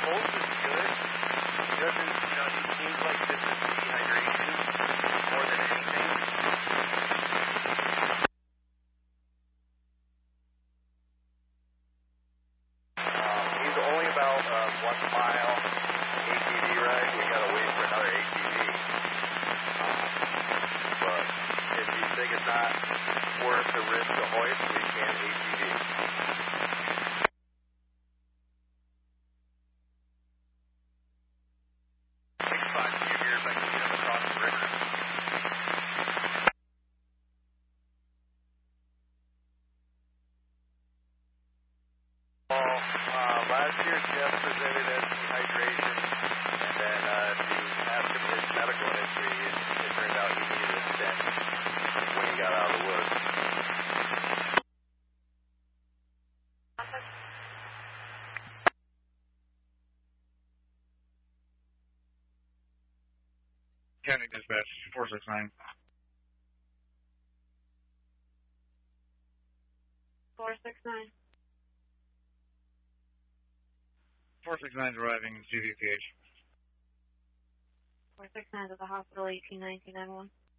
pulse is good. He doesn't, he seems like this is dehydration more than anything. He's only about 1 mile ATV ride. We gotta wait for another ATV. But if you think it's not worth the risk to hoist, we can ATV. Last year, Jeff presented as dehydration, and then to ask him his medical history, it turned out he needed a stent when he got out of the woods. County Dispatch, 469. 469. 469 is arriving in CVPH. 469 to the hospital, 181991.